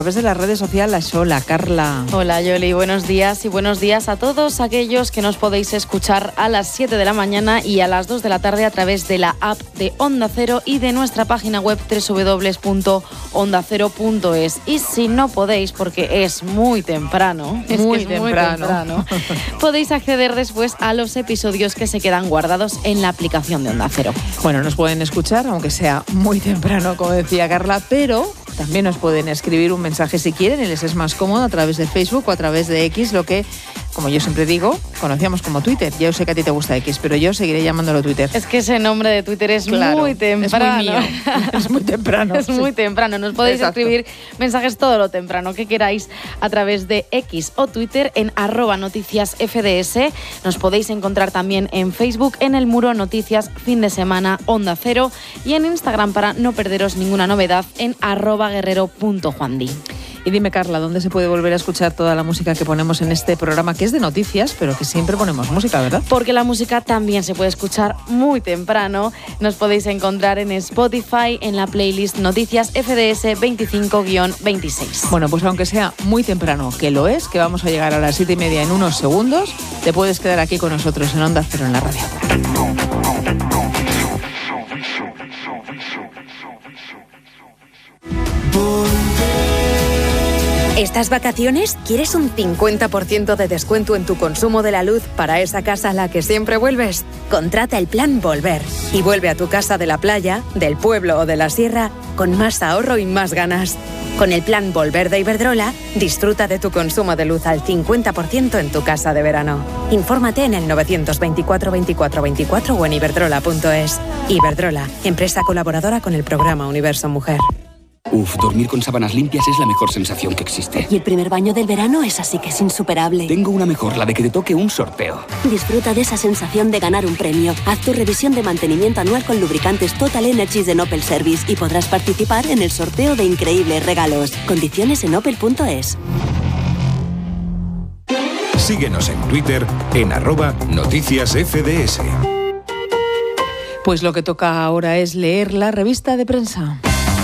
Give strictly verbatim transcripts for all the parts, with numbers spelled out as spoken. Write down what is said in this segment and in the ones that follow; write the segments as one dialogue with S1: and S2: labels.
S1: A través de las redes sociales. Hola, Carla.
S2: Hola, Yoli. Buenos días y buenos días a todos aquellos que nos podéis escuchar a las siete de la mañana y a las dos de la tarde a través de la app de Onda Cero y de nuestra página web doble u doble u doble u punto onda cero punto es. Y si no podéis, porque es muy temprano, es
S1: muy,
S2: que es
S1: temprano.
S2: muy temprano, podéis acceder después a los episodios que se quedan guardados en la aplicación de Onda Cero.
S1: Bueno, nos pueden escuchar, aunque sea muy temprano, como decía Carla, pero también nos pueden escribir un mensaje si quieren y les es más cómodo a través de Facebook o a través de X, lo que, como yo siempre digo, conocíamos como Twitter. Yo sé que a ti te gusta X, pero yo seguiré llamándolo Twitter.
S2: Es que ese nombre de Twitter es
S1: claro,
S2: muy temprano.
S1: Es muy mío. Es muy temprano.
S2: Es
S1: sí.
S2: muy temprano. Nos podéis
S1: Exacto.
S2: escribir mensajes todo lo temprano que queráis a través de X o Twitter en arroba noticias F D S. Nos podéis encontrar también en Facebook en el muro Noticias Fin de Semana Onda Cero y en Instagram para no perderos ninguna novedad en arroba guerrero punto juandi.
S1: Y dime, Carla, ¿dónde se puede volver a escuchar toda la música que ponemos en este programa, que es de noticias, pero que siempre ponemos música, ¿verdad?
S2: Porque la música también se puede escuchar muy temprano. Nos podéis encontrar en Spotify, en la playlist Noticias F D S veinticinco veintiséis.
S1: Bueno, pues aunque sea muy temprano, que lo es, que vamos a llegar a las siete y media en unos segundos, te puedes quedar aquí con nosotros en Onda Cero en la radio.
S3: ¿Estas vacaciones quieres un cincuenta por ciento de descuento en tu consumo de la luz para esa casa a la que siempre vuelves? Contrata el plan Volver y vuelve a tu casa de la playa, del pueblo o de la sierra con más ahorro y más ganas. Con el plan Volver de Iberdrola, disfruta de tu consumo de luz al cincuenta por ciento en tu casa de verano. Infórmate en el novecientos veinticuatro veinticuatro veinticuatro o en iberdrola punto es. Iberdrola, empresa colaboradora con el programa Universo Mujer.
S4: Uf, dormir con sábanas limpias es la mejor sensación que existe.
S5: Y el primer baño del verano es así que es insuperable.
S4: Tengo una mejor, la de que te toque un sorteo.
S5: Disfruta de esa sensación de ganar un premio. Haz tu revisión de mantenimiento anual con lubricantes Total Energies de Opel Service y podrás participar en el sorteo de increíbles regalos. Condiciones en opel punto es.
S6: Síguenos en Twitter en arroba noticias F D S.
S1: Pues lo que toca ahora es leer la revista de prensa.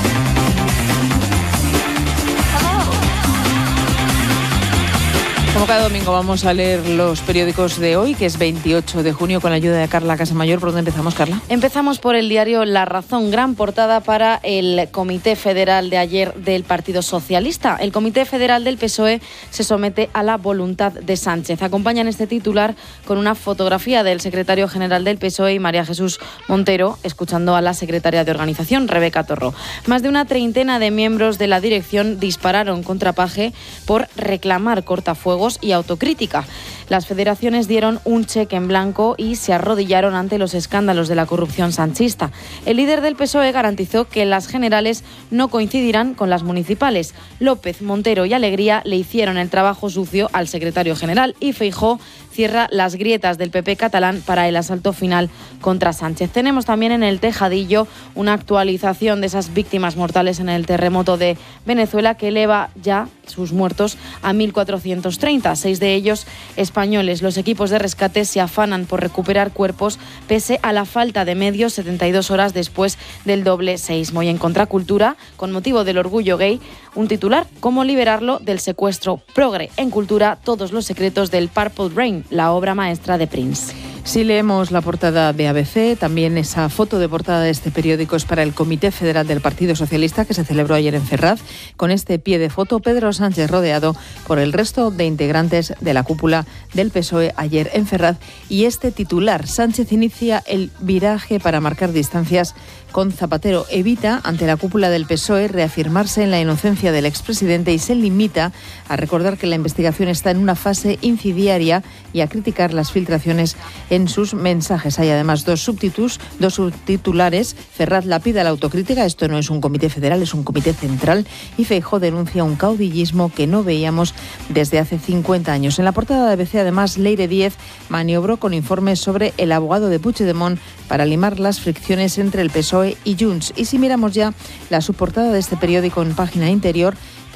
S1: Como cada domingo vamos a leer los periódicos de hoy, que es veintiocho de junio, con la ayuda de Carla Casamayor. ¿Por dónde empezamos, Carla?
S2: Empezamos por el diario La Razón, gran portada para el Comité Federal de ayer del Partido Socialista. El Comité Federal del P S O E se somete a la voluntad de Sánchez. Acompañan este titular con una fotografía del secretario general del P S O E y María Jesús Montero, escuchando a la secretaria de organización, Rebeca Torró. Más de una treintena de miembros de la dirección dispararon contra Page por reclamar cortafuegos y autocrítica. Las federaciones dieron un cheque en blanco y se arrodillaron ante los escándalos de la corrupción sanchista. El líder del P S O E garantizó que las generales no coincidirán con las municipales. López, Montero y Alegría le hicieron el trabajo sucio al secretario general y Feijóo cierra las grietas del P P catalán para el asalto final contra Sánchez. Tenemos también en el tejadillo una actualización de esas víctimas mortales en el terremoto de Venezuela, que eleva ya sus muertos a mil cuatrocientos treinta, seis de ellos españoles. Los equipos de rescate se afanan por recuperar cuerpos pese a la falta de medios setenta y dos horas después del doble seísmo. Y en Contracultura, con motivo del orgullo gay, un titular: cómo liberarlo del secuestro. Progre en Cultura, todos los secretos del Purple Rain, la obra maestra de Prince.
S1: Si leemos la portada de A B C, también esa foto de portada de este periódico es para el Comité Federal del Partido Socialista, que se celebró ayer en Ferraz. Con este pie de foto, Pedro Sánchez rodeado por el resto de integrantes de la cúpula del P S O E ayer en Ferraz. Y este titular: Sánchez inicia el viraje para marcar distancias con Zapatero. Evita, ante la cúpula del P S O E, reafirmarse en la inocencia del expresidente y se limita a recordar que la investigación está en una fase incidiaria y a criticar las filtraciones en sus mensajes. Hay además dos subtítulos, dos subtitulares. Ferraz lapida la autocrítica. Esto no es un comité federal, es un comité central. Y Feijóo denuncia un caudillismo que no veíamos desde hace cincuenta años. En la portada de A B C, además, Leire Díez maniobró con informes sobre el abogado de Puigdemont para limar las fricciones entre el P S O E y Junts. Y si miramos ya la subportada de este periódico en página interior,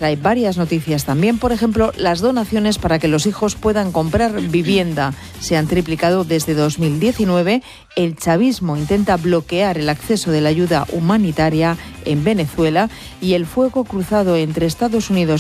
S1: trae varias noticias también. Por ejemplo, las donaciones para que los hijos puedan comprar vivienda se han triplicado desde dos mil diecinueve. El chavismo intenta bloquear el acceso de la ayuda humanitaria en Venezuela y el fuego cruzado entre Estados Unidos